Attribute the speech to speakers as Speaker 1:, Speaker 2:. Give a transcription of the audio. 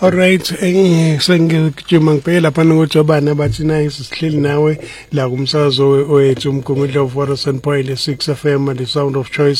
Speaker 1: Alright, sengijima ngibheke lapha ngojobana bathi nayi sihleli nawe la kumsakazo wethu umgungudlo of Forest and Point 6 FM, the sound of choice.